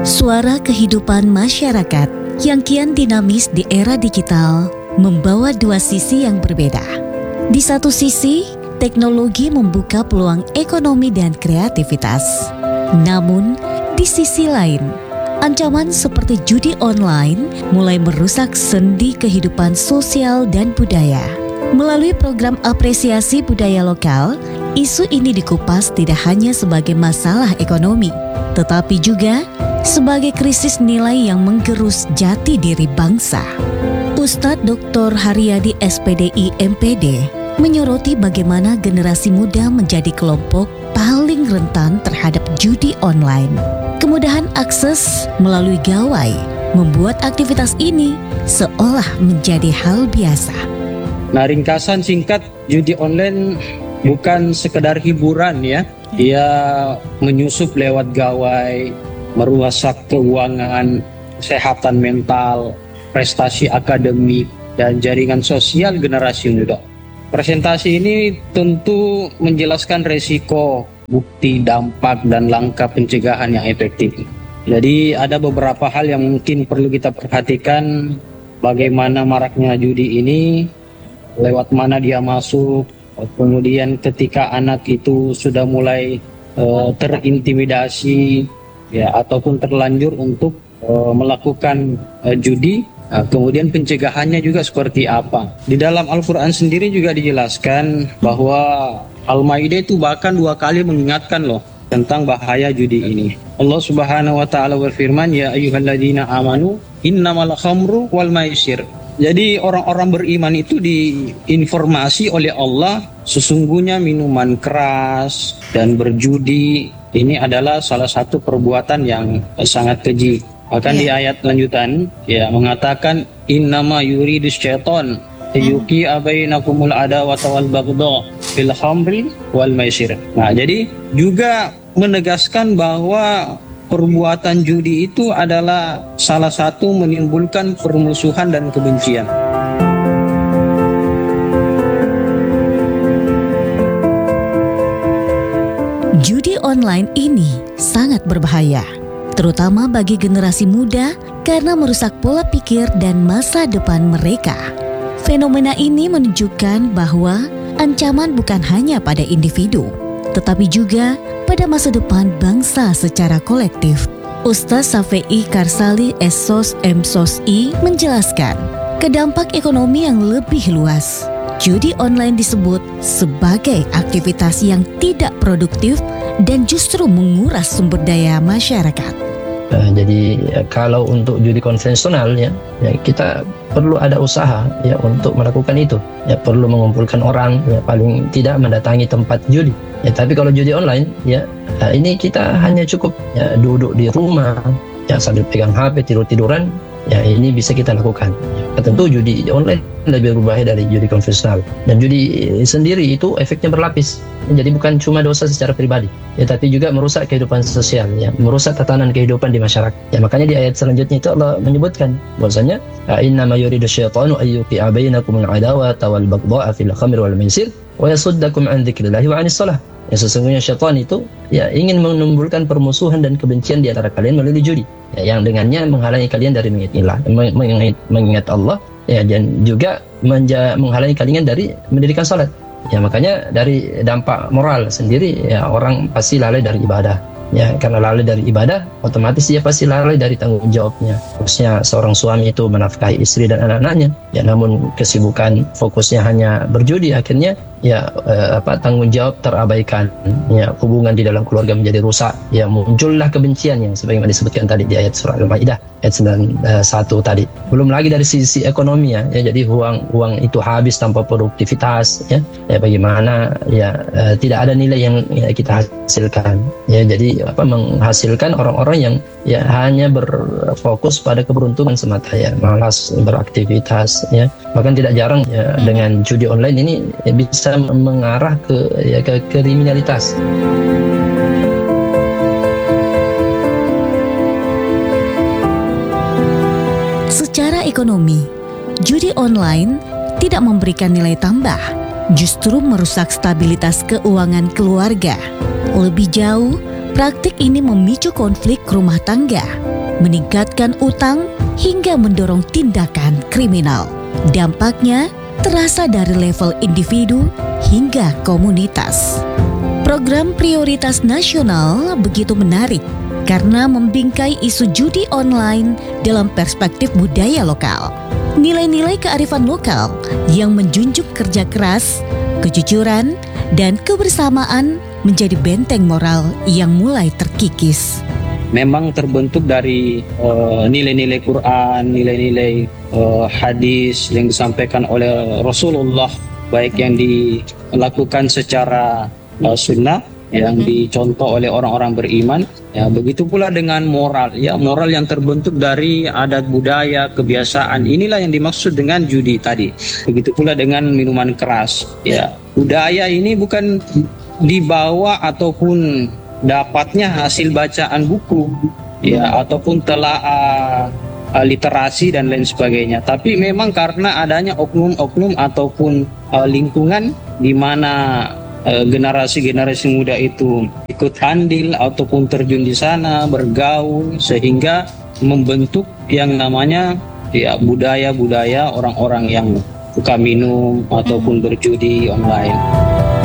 Suara kehidupan masyarakat yang kian dinamis di era digital membawa dua sisi yang berbeda. Di satu sisi, teknologi membuka peluang ekonomi dan kreativitas. Namun, di sisi lain, ancaman seperti judi online mulai merusak sendi kehidupan sosial dan budaya. Melalui program apresiasi budaya lokal, isu ini dikupas tidak hanya sebagai masalah ekonomi, tetapi juga sebagai krisis nilai yang menggerus jati diri bangsa. Ustadz Dr. Haryadi SPDI MPD menyoroti bagaimana generasi muda menjadi kelompok paling rentan terhadap judi online. Kemudahan akses melalui gawai membuat aktivitas ini seolah menjadi hal biasa. Nah, ringkasan singkat, judi online bukan sekedar hiburan ya. Dia menyusup lewat gawai, merusak keuangan, kesehatan mental, prestasi akademik, dan jaringan sosial generasi muda. Presentasi ini tentu menjelaskan resiko, bukti, dampak, dan langkah pencegahan yang efektif. Jadi ada beberapa hal yang mungkin perlu kita perhatikan, bagaimana maraknya judi ini, lewat mana dia masuk, kemudian ketika anak itu sudah mulai terintimidasi ya, ataupun terlanjur untuk melakukan judi, kemudian pencegahannya juga seperti apa. Di dalam Al-Quran sendiri juga dijelaskan bahwa Al-Maidah itu bahkan 2 kali mengingatkan loh tentang bahaya judi ini. Allah Subhanahu wa taala berfirman, ya ayyuhalladzina amanu innamal khamru wal maisir. Jadi orang-orang beriman itu diinformasi oleh Allah, sesungguhnya minuman keras dan berjudi ini adalah salah satu perbuatan yang sangat keji. Bahkan di ayat lanjutan ya mengatakan innama yuridus syaiton yuqi bainakumul adawata wal baghdha fil khamri wal maisir. Nah, jadi juga menegaskan bahwa perbuatan judi itu adalah salah satu menimbulkan permusuhan dan kebencian. Judi online ini sangat berbahaya, terutama bagi generasi muda karena merusak pola pikir dan masa depan mereka. Fenomena ini menunjukkan bahwa ancaman bukan hanya pada individu, tetapi juga pada masa depan bangsa secara kolektif. Ustaz Safei Karsali Esos MSOSI menjelaskan, kedampak ekonomi yang lebih luas. Judi online disebut sebagai aktivitas yang tidak produktif dan justru menguras sumber daya masyarakat. Jadi kalau untuk judi konvensional ya kita perlu ada usaha ya untuk melakukan itu. Ya perlu mengumpulkan orang, ya paling tidak mendatangi tempat judi. Ya tapi kalau judi online ya ini kita hanya cukup ya duduk di rumah ya sambil pegang HP tidur-tiduran, ya ini bisa kita lakukan. Ya, tentu judi online lebih berbahaya dari judi konvensional, dan judi sendiri itu efeknya berlapis. Jadi bukan cuma dosa secara pribadi, ya tapi juga merusak kehidupan sosial, ya merusak tatanan kehidupan di masyarakat. Ya makanya di ayat selanjutnya itu Allah menyebutkan bahwasanya innama yuridu syaitanu ayyuqi'a bainakumul adawata wal baghdha'a fil khamri wal maisir wa yasuddakum an dzikrillahi wa 'anis shalah. Ya sesungguhnya syaitan itu ya ingin menimbulkan permusuhan dan kebencian di antara kalian melalui judi, ya, yang dengannya menghalangi kalian dari mengingat Allah, ya, dan juga menghalangi kalian dari mendirikan salat. Ya makanya dari dampak moral sendiri ya orang pasti lalai dari ibadah. Ya karena lalai dari ibadah, otomatis dia pasti lalai dari tanggung jawabnya. Khususnya seorang suami itu menafkahi istri dan anak-anaknya. Ya namun kesibukan fokusnya hanya berjudi, akhirnya ya tanggung jawab terabaikan. Ya hubungan di dalam keluarga menjadi rusak. Ya muncullah kebencian yang sebagaimana disebutkan tadi di ayat surah Al-Maidah ayat 91 tadi. Belum lagi dari sisi ekonomi ya jadi uang itu habis tanpa produktivitas ya bagaimana ya tidak ada nilai yang ya, kita hasilkan. Ya jadi menghasilkan orang-orang yang ya hanya berfokus pada keberuntungan semata, ya malas beraktivitas, ya bahkan tidak jarang ya dengan judi online ini ya, bisa mengarah ke kriminalitas. Secara ekonomi, judi online tidak memberikan nilai tambah, justru merusak stabilitas keuangan keluarga. Lebih jauh, Praktik ini memicu konflik rumah tangga, meningkatkan utang, hingga mendorong tindakan kriminal. Dampaknya terasa dari level individu hingga komunitas. Program prioritas nasional begitu menarik karena membingkai isu judi online dalam perspektif budaya lokal. Nilai-nilai kearifan lokal yang menjunjung kerja keras, kejujuran, dan kebersamaan menjadi benteng moral yang mulai terkikis. Memang terbentuk dari nilai-nilai Quran, nilai-nilai hadis yang disampaikan oleh Rasulullah, baik yang dilakukan secara sunnah, yang dicontoh oleh orang-orang beriman. Ya, begitu pula dengan moral, ya, moral yang terbentuk dari adat budaya, kebiasaan. Inilah yang dimaksud dengan judi tadi. Begitu pula dengan minuman keras. Ya, budaya ini bukan dibawa ataupun dapatnya hasil bacaan buku, ya, ataupun telaah literasi dan lain sebagainya. Tapi memang karena adanya oknum-oknum ataupun lingkungan di mana generasi-generasi muda itu ikut andil ataupun terjun di sana, bergaul, sehingga membentuk yang namanya ya budaya-budaya orang-orang yang suka minum ataupun berjudi online.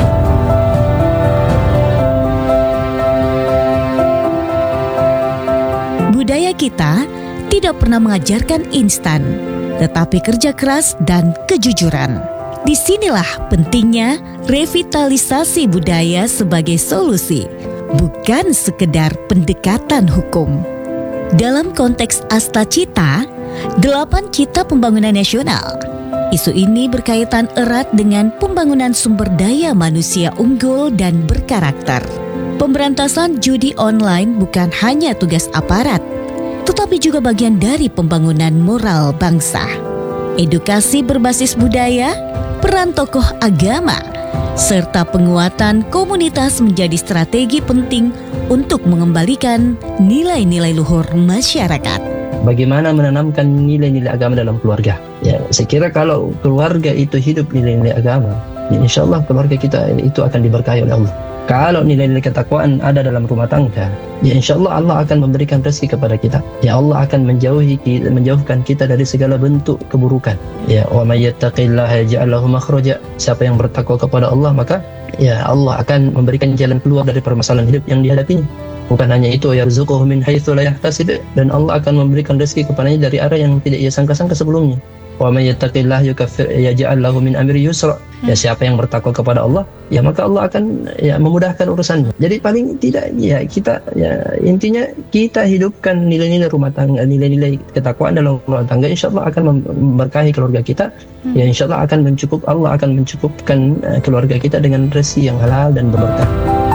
Budaya kita tidak pernah mengajarkan instan, tetapi kerja keras dan kejujuran. Disinilah pentingnya revitalisasi budaya sebagai solusi, bukan sekedar pendekatan hukum. Dalam konteks Asta Cita, 8 Cita Pembangunan Nasional, isu ini berkaitan erat dengan pembangunan sumber daya manusia unggul dan berkarakter. Pemberantasan judi online bukan hanya tugas aparat, tetapi juga bagian dari pembangunan moral bangsa. Edukasi berbasis budaya, peran tokoh agama, serta penguatan komunitas menjadi strategi penting untuk mengembalikan nilai-nilai luhur masyarakat. Bagaimana menanamkan nilai-nilai agama dalam keluarga? Ya, saya kira kalau keluarga itu hidup nilai-nilai agama, ya insya Allah keluarga kita itu akan diberkahi oleh Allah. Kalau nilai-nilai ketakwaan ada dalam rumah tangga, ya insya Allah Allah akan memberikan rezeki kepada kita. Ya Allah akan menjauhkan kita dari segala bentuk keburukan. Ya, wa may yattaqillaha yaj'al lahu makhraja. Siapa yang bertakwa kepada Allah, maka ya Allah akan memberikan jalan keluar dari permasalahan hidup yang dihadapinya. Bukan hanya itu, yarzuquhu min haitsu la yahtasib, dan Allah akan memberikan rezeki kepadanya dari arah yang tidak ia sangka-sangka sebelumnya. Wa may yattaqillaha yaj'al lahu min amri yusra. Ya, siapa yang bertakwa kepada Allah, ya maka Allah akan ya memudahkan urusannya. Jadi paling tidak ya kita ya intinya kita hidupkan nilai-nilai rumah tangga, nilai-nilai ketakwaan dalam rumah tangga, insyaallah akan memberkahi keluarga kita. Ya insyaallah Allah akan mencukupkan keluarga kita dengan rezeki yang halal dan berberkah.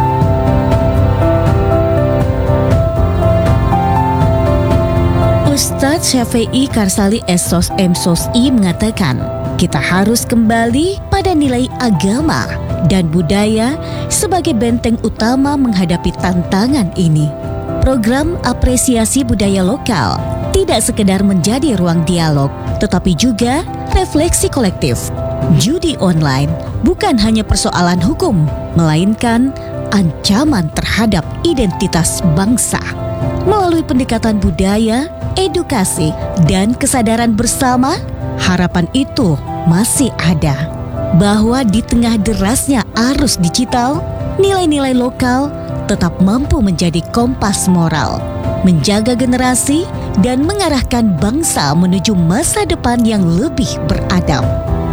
Ustadz Syafi'i Karsali Sos MSosi mengatakan, kita harus kembali pada nilai agama dan budaya sebagai benteng utama menghadapi tantangan ini. Program apresiasi budaya lokal tidak sekedar menjadi ruang dialog, tetapi juga refleksi kolektif. Judi online bukan hanya persoalan hukum, melainkan ancaman terhadap identitas bangsa. Melalui pendekatan budaya, edukasi, dan kesadaran bersama, harapan itu masih ada. Bahwa di tengah derasnya arus digital, nilai-nilai lokal tetap mampu menjadi kompas moral, menjaga generasi, dan mengarahkan bangsa menuju masa depan yang lebih beradab.